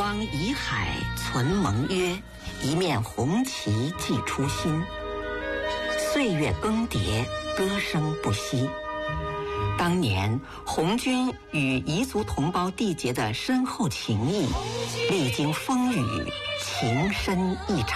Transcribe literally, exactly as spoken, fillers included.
汪以海存盟约，一面红旗寄初心。岁月更迭，歌声不息。当年红军与彝族同胞缔结的深厚情谊，历经风雨，情深意长。